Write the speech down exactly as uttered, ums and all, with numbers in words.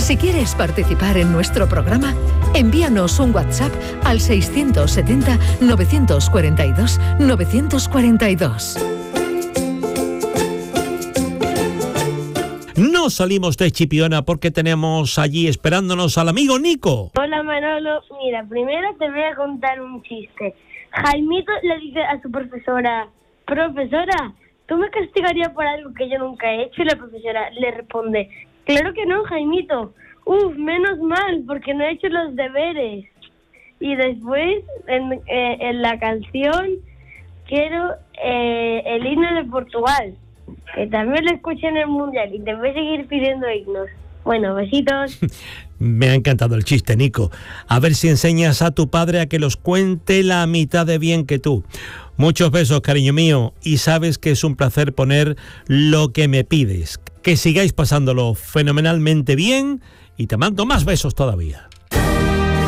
Si quieres participar en nuestro programa, envíanos un WhatsApp al seiscientos setenta, novecientos cuarenta y dos, novecientos cuarenta y dos. No salimos de Chipiona porque tenemos allí esperándonos al amigo Nico. Hola Manolo, mira, primero te voy a contar un chiste. Jaimito le dice a su profesora, profesora, ¿tú me castigarías por algo que yo nunca he hecho? Y la profesora le responde, claro que no, Jaimito. Uf, menos mal, porque no he hecho los deberes. Y después, en, eh, en la canción, quiero eh, el himno de Portugal, que también lo escuché en el Mundial, y te voy a seguir pidiendo himnos. Bueno, besitos. Me ha encantado el chiste, Nico. A ver si enseñas a tu padre a que los cuente la mitad de bien que tú. Muchos besos, cariño mío, y sabes que es un placer poner lo que me pides. Que sigáis pasándolo fenomenalmente bien y te mando más besos todavía.